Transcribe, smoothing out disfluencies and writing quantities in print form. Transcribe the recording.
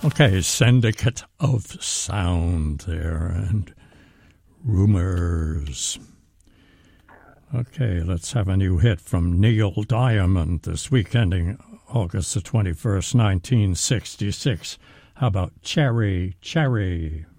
Okay, Syndicate of Sound there, and Rumors. Okay, let's have a new hit from Neil Diamond this week, ending August the 21st, 1966. How about Cherry, Cherry?